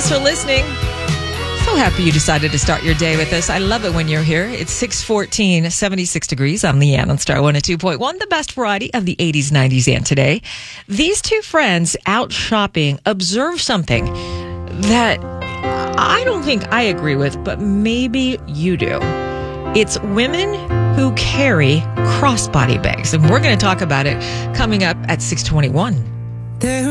Thanks for listening. So happy you decided to start your day with us. I love it when you're here. It's 6:14, 76 degrees. I'm Leanne on Star 102.1, the best variety of the 80s, 90s, and today. These two friends out shopping observe something that I don't think I agree with, but maybe you do. It's women who carry crossbody bags, and we're going to talk about it coming up at 6:21.